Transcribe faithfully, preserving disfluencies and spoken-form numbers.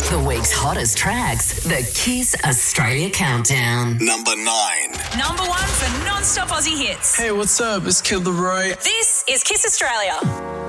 The week's hottest tracks, the Kiss Australia Countdown. Number nine. Number one for non-stop Aussie hits. Hey, what's up? It's Kid Laroi. This is Kiss Australia.